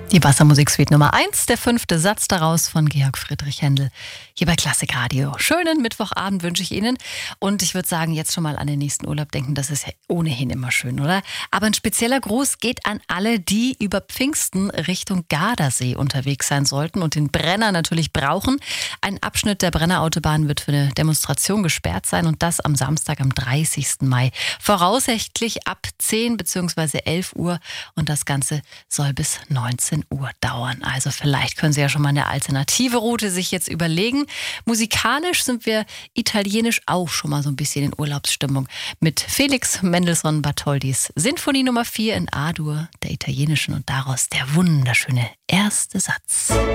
Die Wassermusik-Suite Nummer 1, der 5. Satz daraus von Georg Friedrich Händel. Hier bei Klassik Radio. Schönen Mittwochabend wünsche ich Ihnen. Und ich würde sagen, jetzt schon mal an den nächsten Urlaub denken. Das ist ja ohnehin immer schön, oder? Aber ein spezieller Gruß geht an alle, die über Pfingsten Richtung Gardasee unterwegs sein sollten und den Brenner natürlich brauchen. Ein Abschnitt der Brennerautobahn wird für eine Demonstration gesperrt sein und das am Samstag, am 30. Mai. Voraussichtlich ab 10 bzw. 11 Uhr und das Ganze soll bis 19 Uhr dauern. Also vielleicht können Sie ja schon mal eine alternative Route sich jetzt überlegen. Musikalisch sind wir italienisch auch schon mal so ein bisschen in Urlaubsstimmung mit Felix Mendelssohn Bartholdis Sinfonie Nummer 4 in A-Dur der italienischen und daraus der wunderschöne erste Satz.